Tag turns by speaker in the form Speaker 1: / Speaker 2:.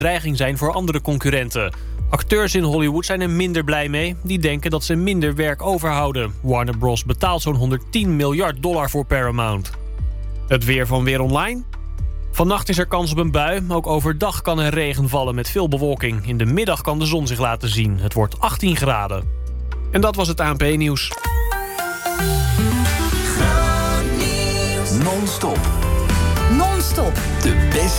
Speaker 1: dreiging zijn voor andere concurrenten. Acteurs in Hollywood zijn er minder blij mee. Die denken dat ze minder werk overhouden. Warner Bros. Betaalt zo'n $110 miljard voor Paramount. Het weer van Weer Online. Vannacht is er kans op een bui. Ook overdag kan er regen vallen met veel bewolking. In de middag kan de zon zich laten zien. Het wordt 18 graden. En dat was het ANP-nieuws.
Speaker 2: Non-stop.
Speaker 3: Non-stop.
Speaker 2: De beste